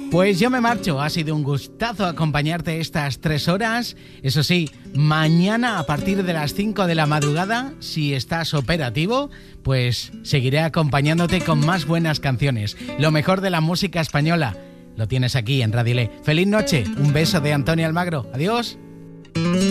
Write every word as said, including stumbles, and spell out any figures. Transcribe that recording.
Pues yo me marcho, ha sido un gustazo acompañarte estas tres horas. Eso sí, mañana a partir de las cinco de la madrugada, si estás operativo, pues seguiré acompañándote con más buenas canciones. Lo mejor de la música española lo tienes aquí en Radiolet. Feliz noche, un beso de Antonio Almagro. Adiós.